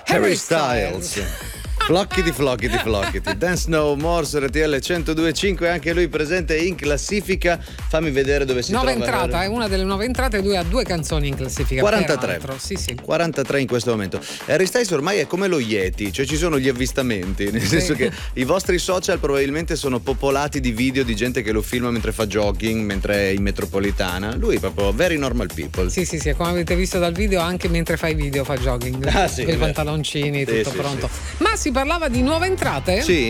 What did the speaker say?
Harry Styles. Flockity. Dance No More su RTL 102.5, anche lui presente in classifica. Fammi vedere dove si nuova trova. Entrata, è una delle nuove entrate, lui ha 2 canzoni in classifica. 43. Sì. 43 in questo momento. Harry Styles ormai è come lo Yeti, cioè ci sono gli avvistamenti, nel senso che i vostri social probabilmente sono popolati di video di gente che lo filma mentre fa jogging, mentre è in metropolitana. Lui è proprio very normal people. Sì, come avete visto dal video, anche mentre fa i video fa jogging. Ah, sì, con i pantaloncini, tutto pronto. Sì. Ma si parlava di nuove entrate? Sì.